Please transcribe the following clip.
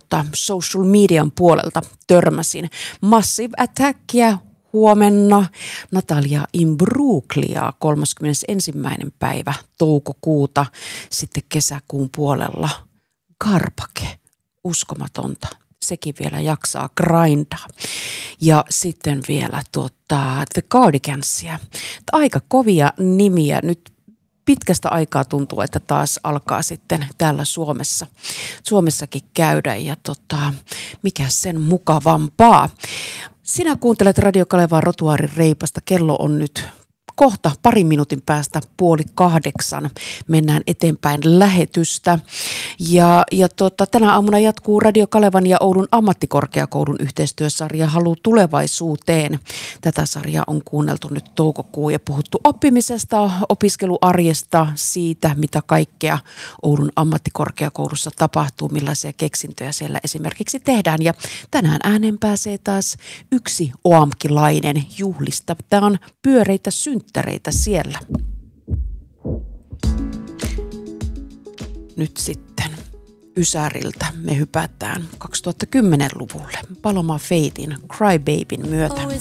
social median puolelta törmäsin. Massive Attackia huomenna, Natalia Imbruglia 31. päivä toukokuuta, sitten kesäkuun puolella Garpake, uskomatonta. Sekin vielä jaksaa grindaa. Ja sitten vielä The Cardigansia. Mikä kovia nimiä. Nyt pitkästä aikaa tuntuu, että taas alkaa sitten täällä Suomessakin käydä. Ja mikä sen mukavampaa. Sinä kuuntelet Radio Kalevan Rotuaarin reipasta. Kello on nyt kohta parin minuutin päästä 7:30. Mennään eteenpäin lähetystä. Ja tänä aamuna jatkuu Radio Kalevan ja Oulun ammattikorkeakoulun yhteistyösarja Halu tulevaisuuteen. Tätä sarjaa on kuunneltu nyt toukokuun ja puhuttu oppimisesta, opiskeluarjesta, siitä mitä kaikkea Oulun ammattikorkeakoulussa tapahtuu, millaisia keksintöjä siellä esimerkiksi tehdään. Ja tänään ääneen pääsee taas yksi oamkilainen juhlista. Tämä on pyöreitä synttäreitä siellä. Nyt sitten Ysäriltä me hypätään 2010-luvulle Paloma Faithin Cry Babyn myötä.